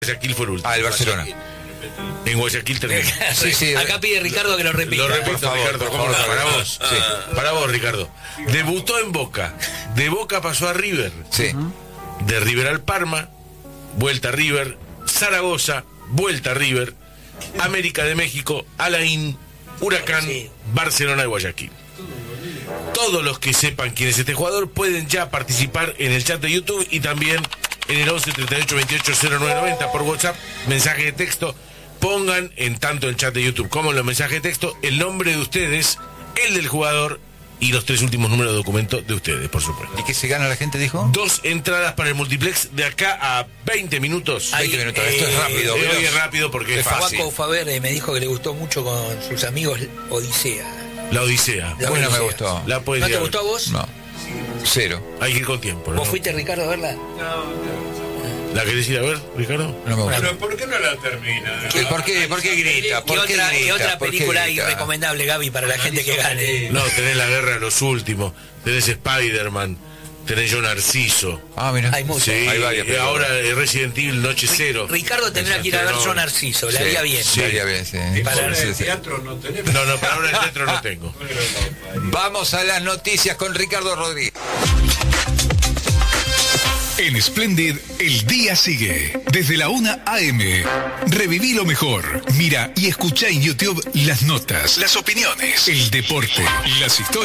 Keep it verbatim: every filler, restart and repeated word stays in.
Guayaquil fue el último. Ah, el Barcelona. En Guayaquil terminó. Sí, sí. Acá pide Ricardo que lo repita. Lo repito, Por favor, Ricardo, por ¿cómo no? favor. Para vos. Sí. Para vos, Ricardo. Debutó en Boca. De Boca pasó a River. Sí. De River al Parma. Vuelta a River. Zaragoza. Vuelta a River. América de México. Alain. Huracán. Sí. Barcelona y Guayaquil. Todos los que sepan quién es este jugador pueden ya participar en el chat de YouTube y también en el once treinta y ocho veintiocho cero nueve noventa por WhatsApp, mensaje de texto. Pongan en tanto el chat de YouTube como en los mensajes de texto el nombre de ustedes, el del jugador y los tres últimos números de documento de ustedes, por supuesto. ¿Y qué se gana la gente, dijo? Dos entradas para el multiplex de acá a veinte minutos. Ahí, veinte minutos. eh, Esto es rápido. Eh, veloz. hoy es rápido porque es Es fácil. Juaco Faber eh, me dijo que le gustó mucho con sus amigos Odisea. La Odisea. La Bueno, me Odisea. gustó. La ¿No poesía. te gustó a vos? No. Cero. Hay que ir con tiempo, ¿no? ¿Vos fuiste, Ricardo, a verla? ¿La querés ir a ver, Ricardo? No me gusta. Pero ¿por qué no la termina? ¿Qué- ¿Por qué, por qué grita? ¿Qué ¿Por qué otra, grita? qué otra ¿Por qué película grita? irrecomendable, Gaby, para la gente que gane? No, tenés La Guerra de los Últimos, tenés Spider-Man, tenés Yo Narciso. Ah, mira. Hay muchas. Sí, Hay varias y películas. ahora eh, Resident Evil Noche Cero. Ricardo tendrá que ir a ver No. Yo Narciso, le Sí, haría bien. Sí, haría bien, sí. Para- Sí, el sí. teatro no tenemos. No, no, para ahora el teatro no tengo. Vamos a las noticias con Ricardo Rodríguez. En Splendid, el día sigue. Desde la una a eme. Reviví lo mejor. Mira y escucha en YouTube las notas, las opiniones, el deporte, las historias.